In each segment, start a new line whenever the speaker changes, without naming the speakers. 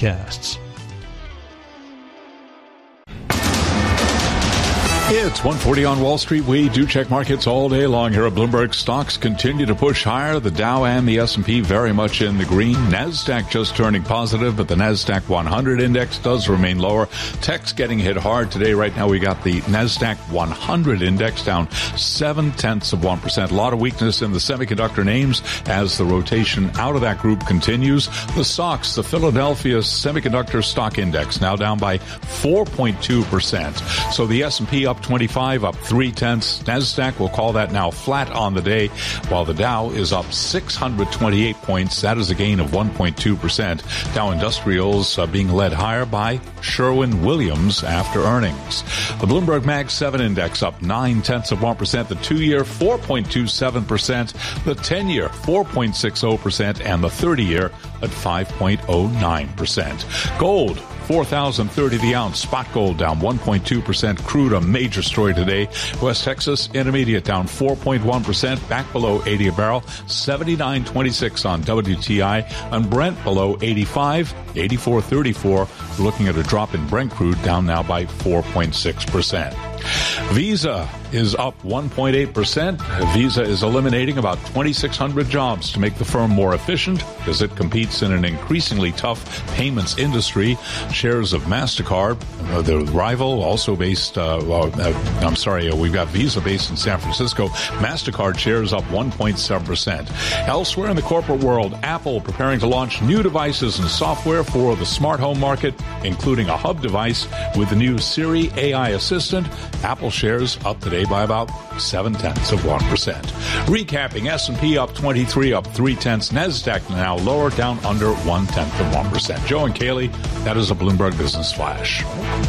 podcasts.
It's 1:40 on Wall Street. We do check markets all day long here at Bloomberg. Stocks continue to push higher. The Dow and the S&P very much in the green. NASDAQ just turning positive, but the NASDAQ 100 index does remain lower. Tech's getting hit hard today. Right now we got the NASDAQ 100 index down 0.7%. A lot of weakness in the semiconductor names as the rotation out of that group continues. The stocks, the Philadelphia Semiconductor Stock Index, now down by 4.2%. So the S&P up 25, up 0.3. NASDAQ, we'll call that now flat on the day, while the Dow is up 628 points. That is a gain of 1.2%. Dow Industrials being led higher by Sherwin-Williams after earnings. The Bloomberg Mag 7 Index up 0.9%. The 2-year, 4.27%. The 10-year, 4.60%. And the 30-year at 5.09%. Gold, $4,030 the ounce. Spot gold down 1.2%. Crude, a major story today. West Texas Intermediate down 4.1%, back below 80 a barrel. 79.26 on WTI, and Brent below 85, 84.34. Looking at a drop in Brent crude, down now by 4.6%. Visa is up 1.8%. Visa is eliminating about 2,600 jobs to make the firm more efficient as it competes in an increasingly tough payments industry. Shares of MasterCard, the rival, also based, we've got Visa based in San Francisco. MasterCard shares up 1.7%. Elsewhere in the corporate world, Apple preparing to launch new devices and software for the smart home market, including a hub device with the new Siri AI assistant. Apple shares up today by about 0.7%. Recapping, S&P up 23, up 0.3. NASDAQ now lower, down under 0.1%. Joe and Kaylee, that is a Bloomberg Business Flash.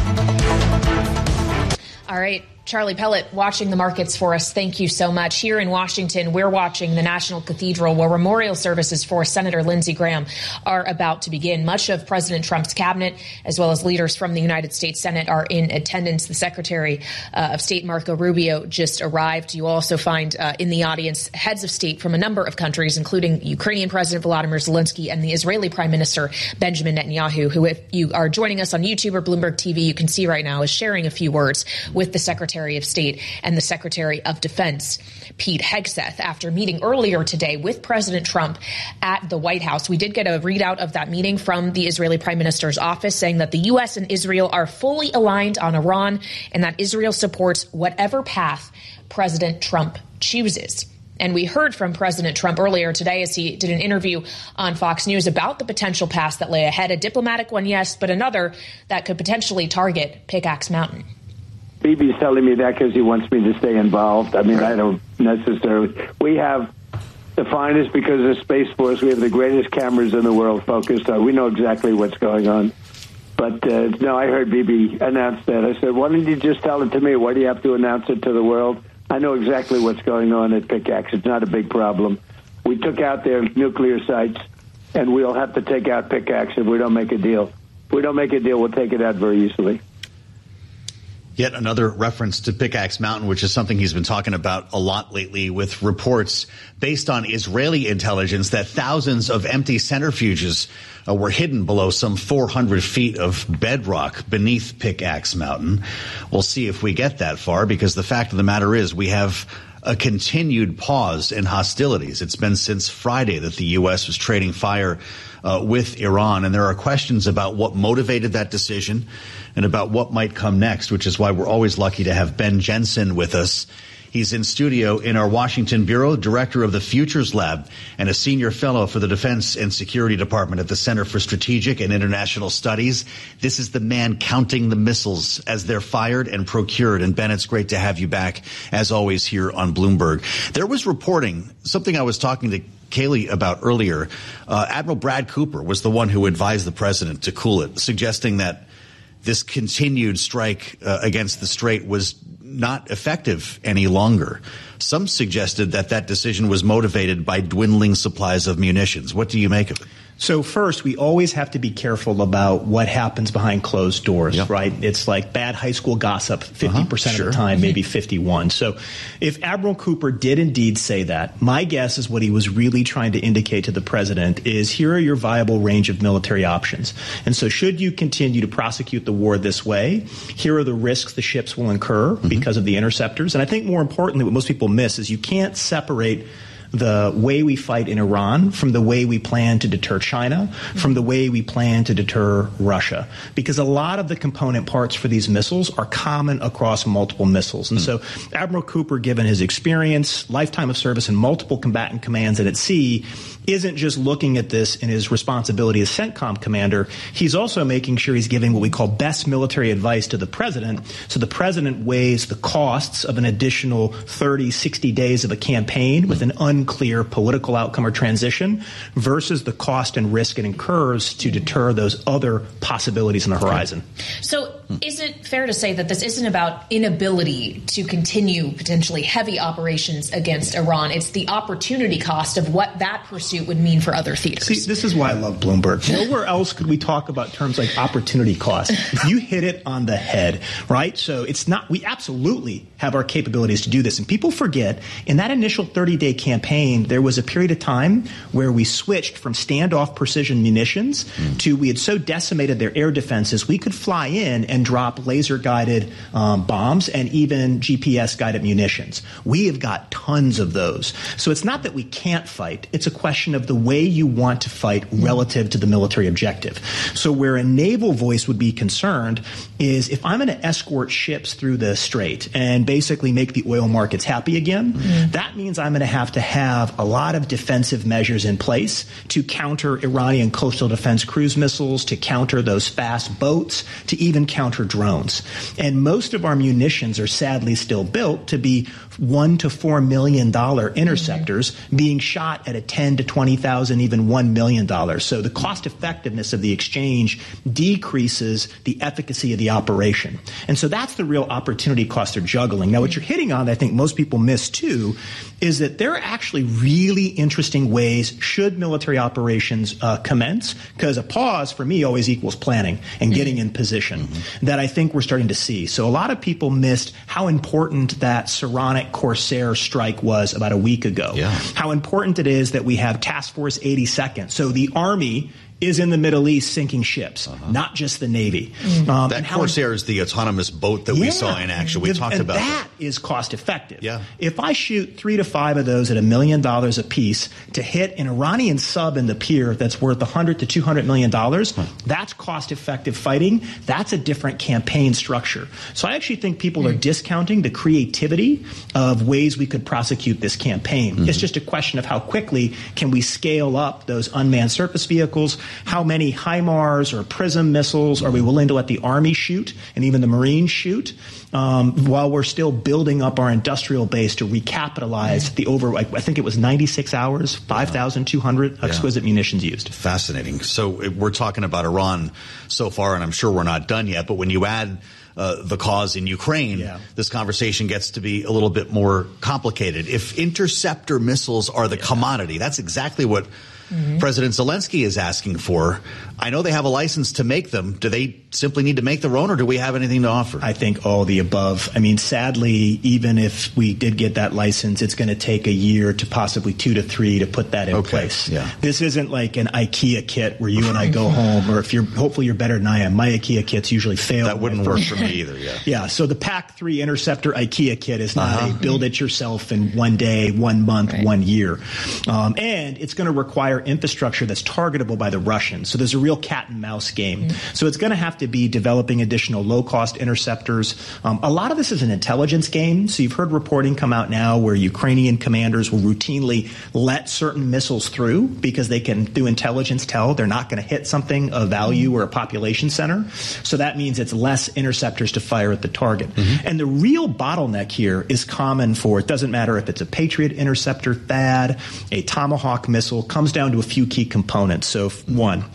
All right. Charlie Pellet watching the markets for us. Thank you so much. Here in Washington, we're watching the National Cathedral where memorial services for Senator Lindsey Graham are about to begin. Much of President Trump's cabinet, as well as leaders from the United States Senate, are in attendance. The Secretary of State, Marco Rubio, just arrived. You also find in the audience heads of state from a number of countries, including Ukrainian President Volodymyr Zelensky and the Israeli Prime Minister Benjamin Netanyahu, who, if you are joining us on YouTube or Bloomberg TV, you can see right now is sharing a few words with the Secretary of State and the Secretary of Defense, Pete Hegseth, after meeting earlier today with President Trump at the White House. We did get a readout of that meeting from the Israeli Prime Minister's office, saying that the U.S. and Israel are fully aligned on Iran and that Israel supports whatever path President Trump chooses. And we heard from President Trump earlier today as he did an interview on Fox News about the potential path that lay ahead, a diplomatic one, yes, but another that could potentially target Pickaxe Mountain.
Bibi's telling me that because he wants me to stay involved. I mean, I don't necessarily. We have the finest, because of Space Force, we have the greatest cameras in the world focused on. We know exactly what's going on. But, no, I heard Bibi announce that. I said, why don't you just tell it to me? Why do you have to announce it to the world? I know exactly what's going on at Pickaxe. It's not a big problem. We took out their nuclear sites, and we'll have to take out Pickaxe if we don't make a deal. If we don't make a deal, we'll take it out very easily.
Yet another reference to Pickaxe Mountain, which is something he's been talking about a lot lately, with reports based on Israeli intelligence that thousands of empty centrifuges were hidden below some 400 feet of bedrock beneath Pickaxe Mountain. We'll see if we get that far, because the fact of the matter is we have a continued pause in hostilities. It's been since Friday that the U.S. was trading fire with Iran, and there are questions about what motivated that decision and about what might come next, which is why we're always lucky to have Ben Jensen with us. He's in studio in our Washington bureau, director of the Futures Lab, and a senior fellow for the Defense and Security Department at the Center for Strategic and International Studies. This is the man counting the missiles as they're fired and procured. And Ben, it's great to have you back, as always, here on Bloomberg. There was reporting, something I was talking to Kaylee about earlier. Admiral Brad Cooper was the one who advised the president to cool it, suggesting that this continued strike against the Strait was not effective any longer. Some suggested that that decision was motivated by dwindling supplies of munitions. What do you make of it?
So first, we always have to be careful about what happens behind closed doors, right? It's like bad high school gossip 50% of the time, maybe 51. So if Admiral Cooper did indeed say that, my guess is what he was really trying to indicate to the president is here are your viable range of military options. And so should you continue to prosecute the war this way, here are the risks the ships will incur because of the interceptors. And I think more importantly, what most people miss is you can't separate the way we fight in Iran from the way we plan to deter China, from the way we plan to deter Russia. Because a lot of the component parts for these missiles are common across multiple missiles. And so Admiral Cooper, given his experience, lifetime of service in multiple combatant commands and at sea, isn't just looking at this in his responsibility as CENTCOM commander. He's also making sure he's giving what we call best military advice to the president. So the president weighs the costs of an additional 30, 60 days of a campaign with an unclear political outcome or transition versus the cost and risk it incurs to deter those other possibilities on the horizon.
So is it fair to say that this isn't about inability to continue potentially heavy operations against Iran? It's the opportunity cost of what that pursuit would mean for other theaters.
See, this is why I love Bloomberg. Nowhere else could we talk about terms like opportunity cost. You hit it on the head, right? So it's not, we absolutely have our capabilities to do this. And people forget, in that initial 30-day campaign, there was a period of time where we switched from standoff precision munitions to we had so decimated their air defenses, we could fly in and drop laser-guided bombs and even GPS-guided munitions. We have got tons of those. So it's not that we can't fight. It's a question of the way you want to fight relative to the military objective. So where a naval voice would be concerned is if I'm going to escort ships through the strait and basically make the oil markets happy again, that means I'm going to have a lot of defensive measures in place to counter Iranian coastal defense cruise missiles, to counter those fast boats, to even counter drones. And most of our munitions are sadly still built to be $1 to $4 million interceptors being shot at a 10 to 20,000, even $1 million. So the cost effectiveness of the exchange decreases the efficacy of the operation. And so that's the real opportunity cost they're juggling. Now, what you're hitting on, I think most people miss too, is that there are actually really interesting ways should military operations commence, because a pause for me always equals planning and getting in position that I think we're starting to see. So a lot of people missed how important that Saronic Corsair strike was about a week ago. How important it is that we have Task Force 82nd. So the Army is in the Middle East sinking ships, not just the Navy.
That Corsair is the autonomous boat that we saw in action. We talked about
that. Is cost effective. If I shoot 3 to 5 of those at $1 million a piece to hit an Iranian sub in the pier that's worth $100 to $200 million, that's cost effective fighting. That's a different campaign structure. So I actually think people are discounting the creativity of ways we could prosecute this campaign. It's just a question of how quickly can we scale up those unmanned surface vehicles. How many HIMARS or PRISM missiles are we willing to let the Army shoot and even the Marines shoot while we're still building up our industrial base to recapitalize the I think it was 96 hours, 5,200 exquisite munitions used.
Fascinating. So we're talking about Iran so far, and I'm sure we're not done yet, but when you add the cause in Ukraine, this conversation gets to be a little bit more complicated. If interceptor missiles are the commodity, that's exactly what President Zelensky is asking for. I know they have a license to make them. Do they simply need to make their own, or do we have anything to offer?
I think all the above. I mean, sadly, even if we did get that license, it's going to take a year to possibly 2 to 3 to put that in place. This isn't like an IKEA kit where you and I go home, or if hopefully you're better than I am. My IKEA kits usually fail.
That wouldn't work for me either.
So the PAC-3 Interceptor IKEA kit is not a build it yourself in 1 day, 1 month, 1 year. And it's going to require infrastructure that's targetable by the Russians. So there's a real cat and mouse game. So it's going to have to be developing additional low-cost interceptors. A lot of this is an intelligence game. So you've heard reporting come out now where Ukrainian commanders will routinely let certain missiles through because they can, through intelligence, tell they're not going to hit something of value or a population center. So that means it's less interceptors to fire at the target. And the real bottleneck here is common for, it doesn't matter if it's a Patriot interceptor, THAAD, a Tomahawk missile, comes down to a few key components. So one,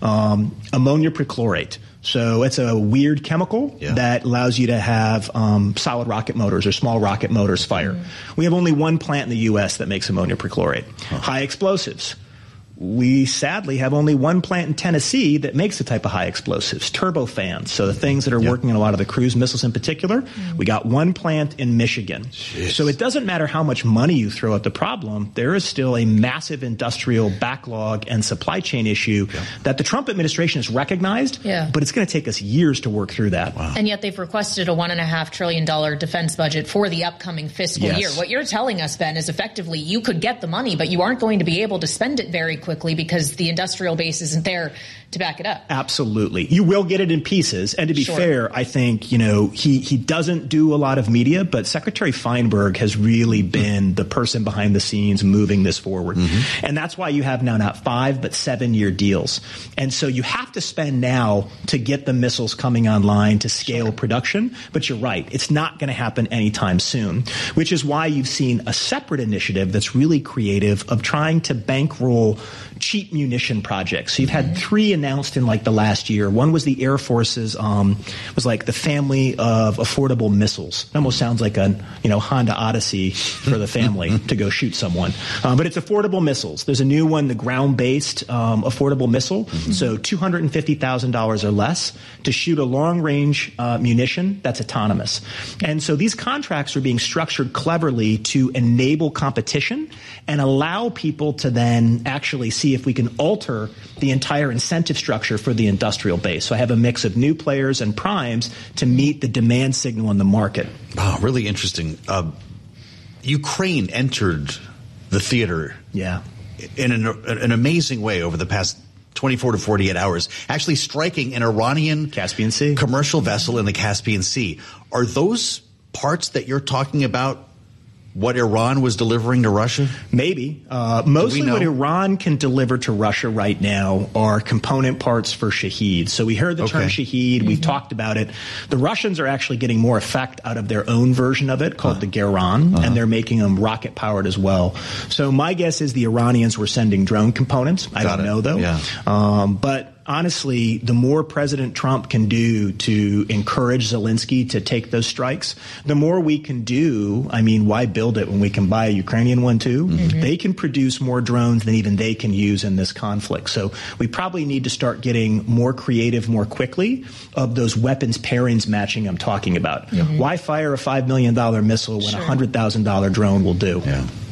ammonia perchlorate. So it's a weird chemical that allows you to have solid rocket motors or small rocket motors fire. We have only one plant in the U.S. that makes ammonia perchlorate. High explosives. we sadly have only one plant in Tennessee that makes the type of high explosives, turbofans. So the things that are working on a lot of the cruise missiles in particular, we got one plant in Michigan. Jeez. So it doesn't matter how much money you throw at the problem, there is still a massive industrial backlog and supply chain issue that the Trump administration has recognized, but it's going to take us years to work through that.
Wow. And yet they've requested a $1.5 trillion defense budget for the upcoming fiscal year. What you're telling us, Ben, is effectively you could get the money, but you aren't going to be able to spend it very quickly because the industrial base isn't there to back it up.
Absolutely. You will get it in pieces. And to be fair, I think, he doesn't do a lot of media, but Secretary Feinberg has really been the person behind the scenes moving this forward. And that's why you have now not 5, but 7-year deals. And so you have to spend now to get the missiles coming online to scale production. But you're right. It's not going to happen anytime soon, which is why you've seen a separate initiative that's really creative of trying to bankroll cheap munition projects. So you've had 3 announced in like the last year. One was the Air Force's, was like the family of affordable missiles. It almost sounds like a, Honda Odyssey for the family to go shoot someone. But it's affordable missiles. There's a new one, the ground-based affordable missile. So $250,000 or less to shoot a long-range munition that's autonomous. And so these contracts are being structured cleverly to enable competition and allow people to then actually see if we can alter the entire incentive structure for the industrial base. So I have a mix of new players and primes to meet the demand signal in the market.
Wow, really interesting. Ukraine entered the theater in an amazing way over the past 24 to 48 hours, actually striking an Iranian
Caspian Sea
commercial vessel in the Caspian Sea. Are those parts that you're talking about what Iran was delivering to Russia?
Maybe. Mostly what Iran can deliver to Russia right now are component parts for Shahed. So we heard the term Shahed. We've talked about it. The Russians are actually getting more effect out of their own version of it called the Geran, and they're making them rocket-powered as well. So my guess is the Iranians were sending drone components. I don't know, though. But honestly, the more President Trump can do to encourage Zelensky to take those strikes, the more we can do. I mean, why build it when we can buy a Ukrainian one, too? They can produce more drones than even they can use in this conflict. So we probably need to start getting more creative more quickly of those weapons pairings matching I'm talking about. Why fire a $5 million missile when a $100,000 drone will do?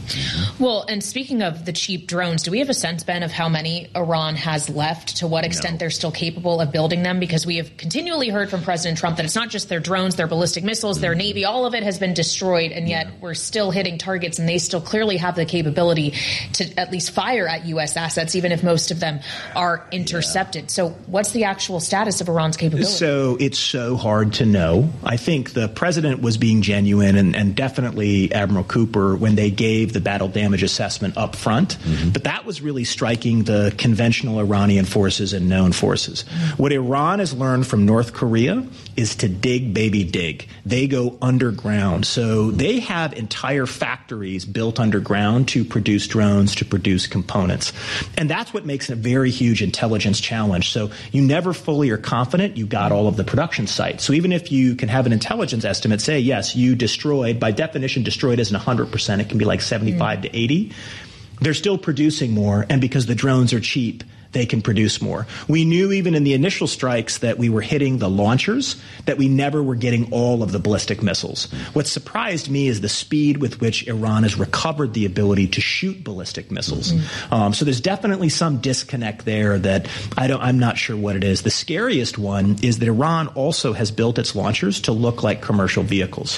Well, and speaking of the cheap drones, do we have a sense, Ben, of how many Iran has left, to what extent they're still capable of building them? Because we have continually heard from President Trump that it's not just their drones, their ballistic missiles, their Navy, all of it has been destroyed, and yet we're still hitting targets, and they still clearly have the capability to at least fire at U.S. assets, even if most of them are intercepted. So what's the actual status of Iran's capability? So
it's so hard to know. I think the president was being genuine, and definitely Admiral Cooper, when they gave the battle damage assessment up front. But that was really striking the conventional Iranian forces and known forces. What Iran has learned from North Korea is to dig, baby, dig. They go underground. So they have entire factories built underground to produce drones, to produce components. And that's what makes it a very huge intelligence challenge. So you never fully are confident you got all of the production sites. So even if you can have an intelligence estimate, say, yes, you destroyed, by definition, destroyed isn't 100%. It can be like 75 to 80. They're still producing more, and because the drones are cheap, they can produce more. We knew even in the initial strikes that we were hitting the launchers, that we never were getting all of the ballistic missiles. What surprised me is the speed with which Iran has recovered the ability to shoot ballistic missiles. So there's definitely some disconnect there that I'm not sure what it is. The scariest one is that Iran also has built its launchers to look like commercial vehicles.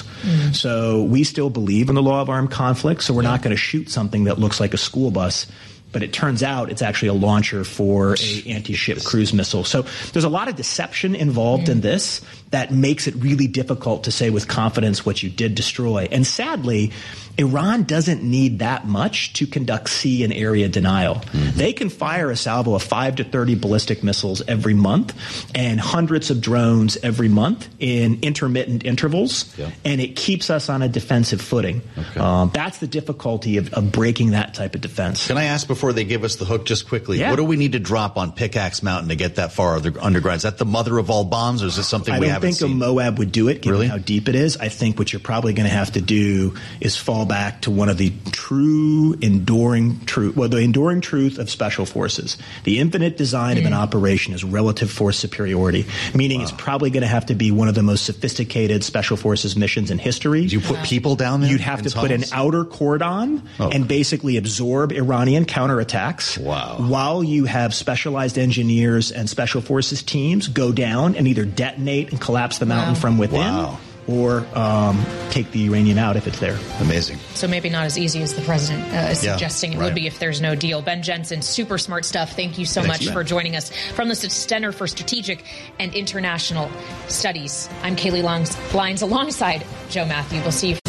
So we still believe in the law of armed conflict, so we're not going to shoot something that looks like a school bus. But it turns out it's actually a launcher for a anti-ship cruise missile. So there's a lot of deception involved in this that makes it really difficult to say with confidence what you did destroy. And sadly, Iran doesn't need that much to conduct sea and area denial. They can fire a salvo of 5 to 30 ballistic missiles every month and hundreds of drones every month in intermittent intervals, and it keeps us on a defensive footing. That's the difficulty of breaking that type of defense.
Can I ask before they give us the hook just quickly, what do we need to drop on Pickaxe Mountain to get that far underground? Is that the mother of all bombs, or is this something we haven't
think a Moab would do it, given
Really?
how deep it is. I think what you're probably going to have to do is fall back to one of the true enduring truth of special forces. The infinite design of an operation is relative force superiority, meaning it's probably going to have to be one of the most sophisticated special forces missions in history.
Do you put people down there?
You'd have to put an outer cordon and basically absorb Iranian counterattacks while you have specialized engineers and special forces teams go down and either detonate and collapse the mountain from within or take the uranium out if it's there.
Amazing.
So maybe not as easy as the president is suggesting it would be if there's no deal. Ben Jensen, super smart stuff. Thank you so much for joining us from the Center for Strategic and International Studies. I'm Kaylee Lines alongside Joe Matthew. We'll see you.